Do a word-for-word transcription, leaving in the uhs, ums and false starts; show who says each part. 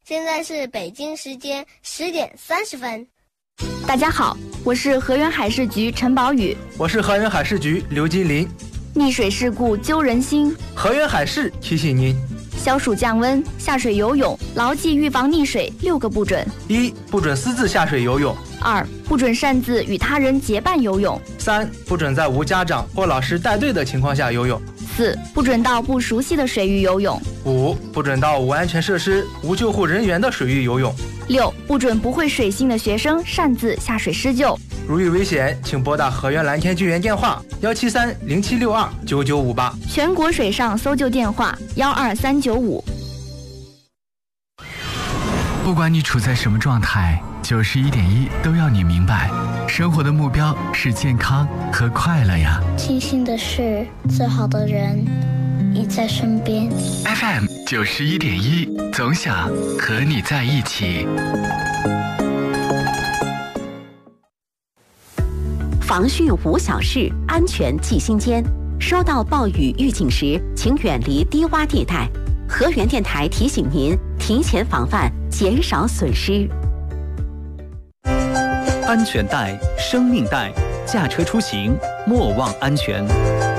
Speaker 1: 现在是北京时间十点三十分。
Speaker 2: 大家好，我是河源海事局陈宝宇。
Speaker 3: 我是河源海事局刘金林。
Speaker 2: 溺水事故揪人心，
Speaker 3: 河源海事提醒您：
Speaker 2: 消暑降温，下水游泳，牢记预防溺水六个不准：
Speaker 3: 一、不准私自下水游泳；
Speaker 2: 二、不准擅自与他人结伴游泳；
Speaker 3: 三、不准在无家长或老师带队的情况下游泳；
Speaker 2: 四、不准到不熟悉的水域游泳；
Speaker 3: 五、不准到无安全设施、无救护人员的水域游泳；
Speaker 2: 六、不准不会水性的学生擅自下水施救。
Speaker 3: 如遇危险，请拨打河源蓝天救援电话幺七三零七六二九九五八，
Speaker 2: 全国水上搜救电话幺二三九五。
Speaker 4: 不管你处在什么状态，九十一点一都要你明白，生活的目标是健康和快乐呀。
Speaker 5: 庆幸的是，最好的人已在身边。
Speaker 4: F M 九十一点一，总想和你在一起。
Speaker 6: 防汛无小事，安全记心间。收到暴雨预警时，请远离低洼地带。河源电台提醒您，提前防范，减少损失。
Speaker 7: 安全带，生命带，驾车出行莫忘安全。